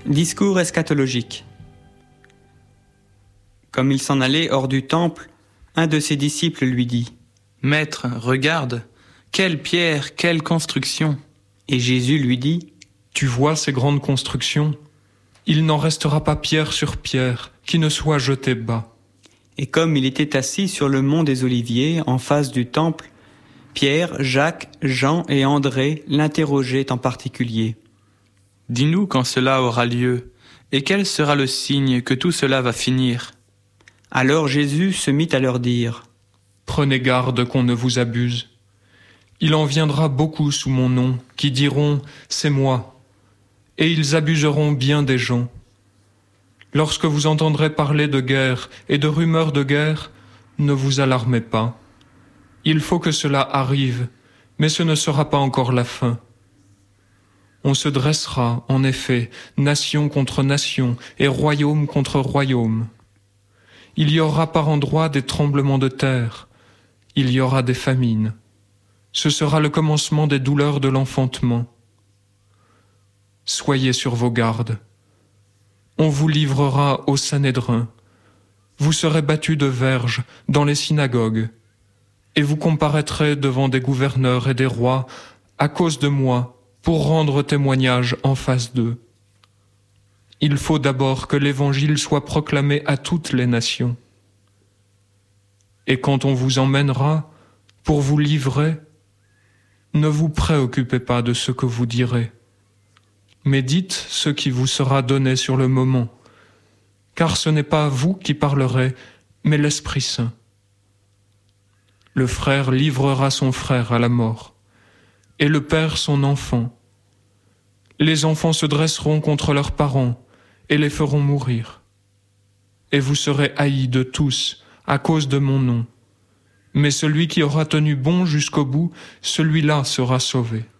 Discours eschatologique. Comme il s'en allait hors du temple, un de ses disciples lui dit : « Maître, regarde, quelle pierre, quelle construction !» Et Jésus lui dit : « Tu vois ces grandes constructions ? Il n'en restera pas pierre sur pierre qui ne soit jetée bas. » Et comme il était assis sur le mont des Oliviers, en face du temple, Pierre, Jacques, Jean et André l'interrogeaient en particulier. « Dis-nous quand cela aura lieu, et quel sera le signe que tout cela va finir ?» Alors Jésus se mit à leur dire : « Prenez garde qu'on ne vous abuse. Il en viendra beaucoup sous mon nom, qui diront « C'est moi », et ils abuseront bien des gens. Lorsque vous entendrez parler de guerre et de rumeurs de guerre, ne vous alarmez pas. Il faut que cela arrive, mais ce ne sera pas encore la fin. On se dressera, en effet, nation contre nation et royaume contre royaume. Il y aura par endroits des tremblements de terre, il y aura des famines. Ce sera le commencement des douleurs de l'enfantement. Soyez sur vos gardes. On vous livrera au Sanhédrin. Vous serez battus de verges dans les synagogues, et vous comparaîtrez devant des gouverneurs et des rois à cause de moi pour rendre témoignage en face d'eux. Il faut d'abord que l'Évangile soit proclamé à toutes les nations. Et quand on vous emmènera pour vous livrer, ne vous préoccupez pas de ce que vous direz, mais dites ce qui vous sera donné sur le moment, car ce n'est pas vous qui parlerez, mais l'Esprit Saint. Le frère livrera son frère à la mort, et le père son enfant. Les enfants se dresseront contre leurs parents et les feront mourir. Et vous serez haïs de tous à cause de mon nom. Mais celui qui aura tenu bon jusqu'au bout, celui-là sera sauvé.